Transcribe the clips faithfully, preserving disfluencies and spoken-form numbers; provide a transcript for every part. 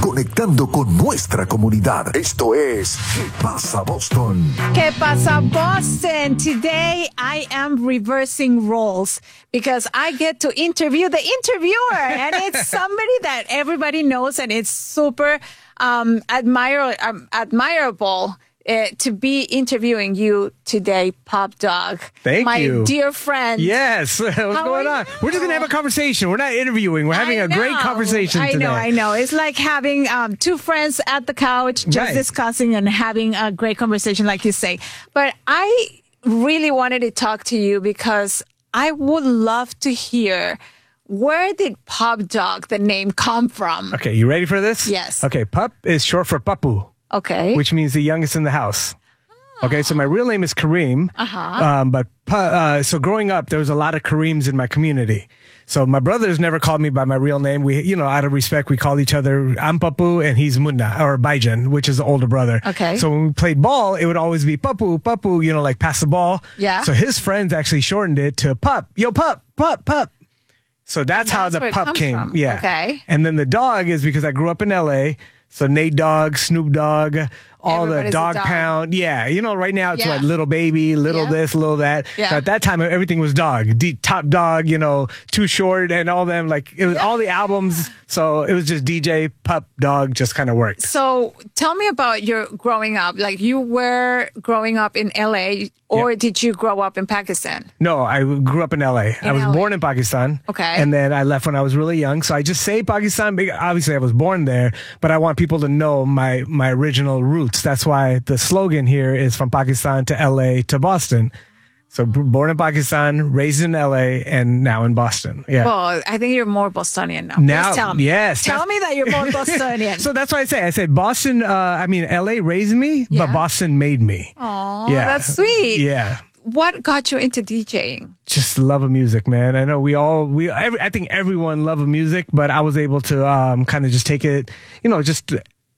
conectando con nuestra comunidad. Esto es ¿Qué pasa, Boston? ¿Qué pasa, Boston? Today I am reversing roles because I get to interview the interviewer, and it's somebody that everybody knows, and it's super um, admir- um, admirable. Uh, to be interviewing you today, Pop Dog. Thank my you. My dear friend. Yes. What's How going on? you? We're just going to have a conversation. We're not interviewing. We're having I a great know. conversation I today. know, I know. It's like having um, two friends at the couch just Right. discussing and having a great conversation, like you say. But I really wanted to talk to you because I would love to hear, where did Pop Dog, the name, come from? Okay, you ready for this? Yes. Okay, Pup is short for Papu. Okay. Which means the youngest in the house. Okay, so my real name is Kareem. Uh-huh. Um, but uh, so growing up, there was a lot of Kareems in my community. So my brothers never called me by my real name. We, you know, out of respect, we called each other, I'm Papu and he's Munna, or Baijan, which is the older brother. Okay. So when we played ball, it would always be Papu, Papu, you know, like pass the ball. Yeah. So his friends actually shortened it to Pup. Yo, Pup, Pup, Pup. So that's, That's how the where it Pup comes came. from. Yeah. Okay. And then the dog is because I grew up in L A. So Nate Dogg, Snoop Dogg, all Everybody's the a dog, dog. pound. Yeah. You know, right now it's Yeah. like little baby, little Yeah. this, little that. Yeah. So at that time, everything was dog. D- top dog, you know, Too Short and all them. Like it was all the albums. So it was just D J, Pup, Dog, just kind of worked. So tell me about your growing up. Like, you were growing up in L A, or Yeah. did you grow up in Pakistan? No, I grew up in L A. I was L A. born in Pakistan. Okay. And then I left when I was really young. So I just say Pakistan. Because obviously, I was born there, but I want people to know my, my original roots. That's why the slogan here is from Pakistan to L A to Boston. So b- born in Pakistan, raised in L A, and now in Boston. Yeah. Well, I think you're more Bostonian now. Now- Please tell me. yes, Tell that's- me that you're more Bostonian. So that's why I say, I said Boston, uh, I mean, L A raised me, Yeah. but Boston made me. Aw, Yeah. that's sweet. Yeah. What got you into DJing? Just love of music, man. I know we all, we, every, I think everyone love of music, but I was able to um, kind of just take it, you know, just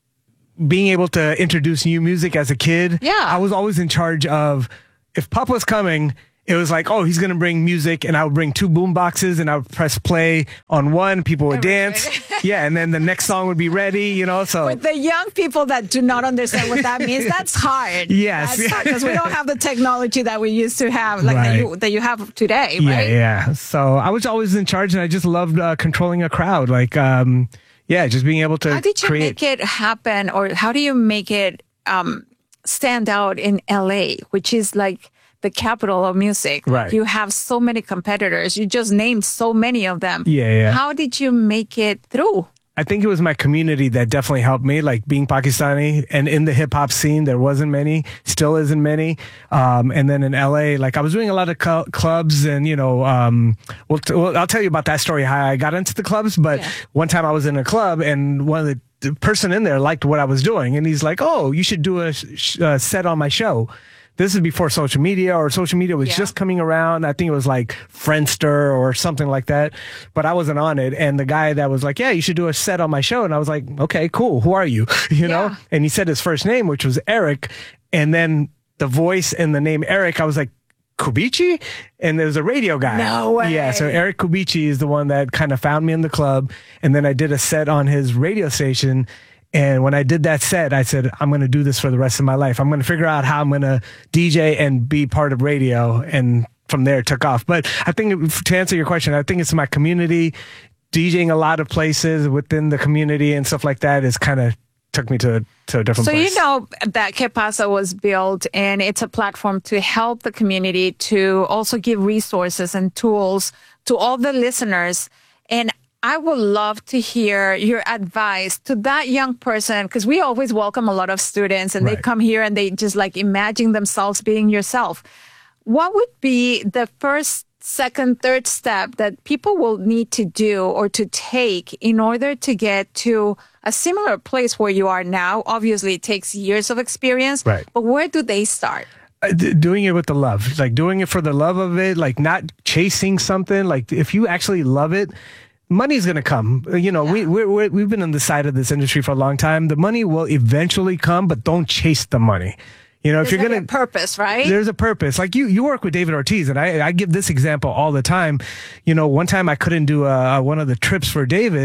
being able to introduce new music as a kid. Yeah. I was always in charge of, if Pup was coming, it was like, oh, he's going to bring music, and I would bring two boom boxes and I would press play on one. People would dance. Yeah. And then the next song would be ready, you know, so. For the young people that do not understand what that means, that's hard. Yes. Because we don't have the technology that we used to have, like that, Right. you, that you have today, Yeah, right? yeah. So I was always in charge, and I just loved uh, controlling a crowd. Like, um, yeah, just being able to How did you create. make it happen, or how do you make it um, stand out in L A, which is like the capital of music? Right. You have so many competitors. You just named so many of them. Yeah, yeah. How did you make it through? I think it was my community that definitely helped me, like being Pakistani, and in the hip hop scene, there wasn't many, still isn't many. Um, and then in L A, like I was doing a lot of cl- clubs, and, you know, um, well, t- well, I'll tell you about that story, how I got into the clubs. But Yeah. one time I was in a club, and one of the, the person in there liked what I was doing. And he's like, oh, you should do a, sh- a set on my show. This is before social media, or social media was Yeah. just coming around. I think it was like Friendster or something like that, but I wasn't on it. And the guy that was like, yeah, you should do a set on my show. And I was like, okay, cool. Who are you? You know? Yeah. And he said his first name, which was Eric. And then the voice and the name Eric, I was like, Kubici? And there's a radio guy. No way. Yeah. So Eric Kubici is the one that kind of found me in the club. And then I did a set on his radio station. And when I did that set, I said, I'm going to do this for the rest of my life. I'm going to figure out how I'm going to D J and be part of radio. And from there, it took off. But I think, to answer your question, I think it's my community. DJing a lot of places within the community and stuff like that is kind of took me to, to a different So place. you know that Que Pasa was built, and it's a platform to help the community, to also give resources and tools to all the listeners. And I would love to hear your advice to that young person, because we always welcome a lot of students, and they Right. come here and they just like imagine themselves being yourself. What would be the first, second, third step that people will need to do or to take in order to get to a similar place where you are now? Obviously, it takes years of experience, Right. but where do they start? Uh, d- doing it with the love, like doing it for the love of it, like not chasing something. Like if you actually love it, money's going to come. Uh, You know, we, we're, we're, we've been on the side of this industry for a long time. The money will eventually come, but don't chase the money. You know, if There's you're like going a purpose, right? There's a purpose. Like you, you work with David Ortiz, and I, I give this example all the time. You know, one time I couldn't do uh, one of the trips for David,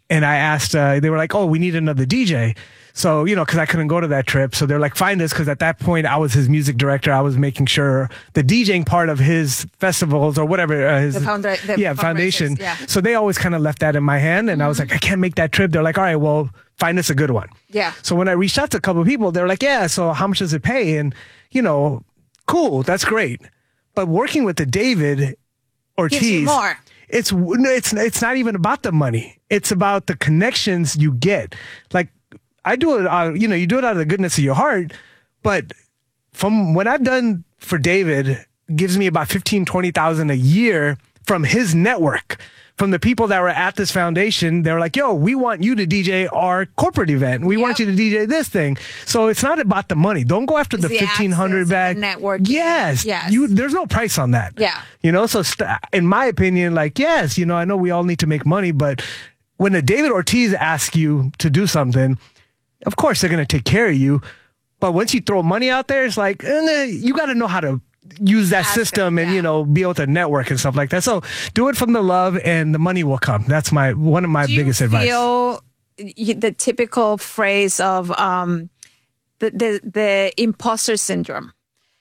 and I asked, uh, they were like, oh, we need another D J. So, you know, because I couldn't go to that trip. So they're like, find us, because at that point I was his music director. I was making sure the DJing part of his festivals or whatever. Uh, his, The founder, the yeah, foundation. Yeah. So they always kind of left that in my hand. And mm-hmm. I was like, I can't make that trip. They're like, all right, well, find us a good one. Yeah. So when I reached out to a couple of people, they were like, yeah, so how much does it pay? And, you know, cool, that's great. But working with the David Ortiz. Gives you more. It's, it's, it's not even about the money. It's about the connections you get. Like, I do it, uh, you know, you do it out of the goodness of your heart, but from what I've done for David gives me about fifteen, twenty thousand a year from his network, from the people that were at this foundation. They're like, yo, we want you to D J our corporate event. We yep. want you to D J this thing. So it's not about the money. Don't go after the, the fifteen hundred bag. Network. Yes. Yes. You, there's no price on that. Yeah. You know, so st- in my opinion, like, yes, you know, I know we all need to make money, but when a David Ortiz asks you to do something, of course, they're going to take care of you. But once you throw money out there, it's like, eh, you got to know how to use that Ask system them, and, yeah. you know, be able to network and stuff like that. So do it from the love and the money will come. That's my one of my do biggest you advice. Feel the typical phrase of um, the, the, the imposter syndrome.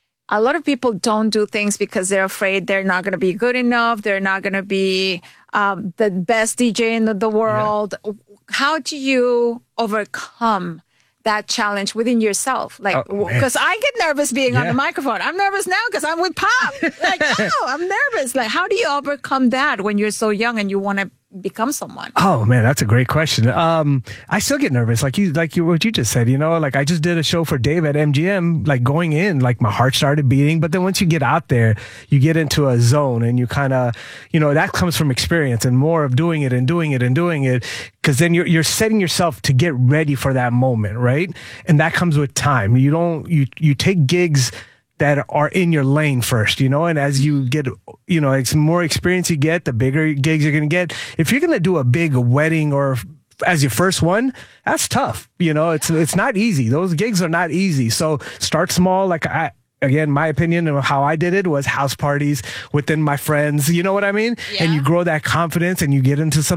A lot of people don't do things because they're afraid they're not going to be good enough. They're not going to be um, the best D J in the, the world. Yeah. How do you overcome that challenge within yourself? Like, because oh, I get nervous being yeah. on the microphone. I'm nervous now because I'm with Pop. Like, oh, I'm nervous. Like, how do you overcome that when you're so young and you want to become someone? Oh man, that's a great question. Um, I still get nervous, like you, like you, what you just said. You know, like I just did a show for Dave at M G M. Like going in, like my heart started beating. But then once you get out there, you get into a zone, and you kind of, you know, that comes from experience and more of doing it and doing it and doing it. Because then you're you're setting yourself to get ready for that moment, right? And that comes with time. You don't you you take gigs that are in your lane first, you know, and as you get, you know, it's more experience you get, the bigger gigs you're going to get. If you're going to do a big wedding or as your first one, that's tough. You know, it's, it's not easy. Those gigs are not easy. So start small. Like I, again, my opinion of how I did it was house parties within my friends. You know what I mean? Yeah. And you grow that confidence and you get into some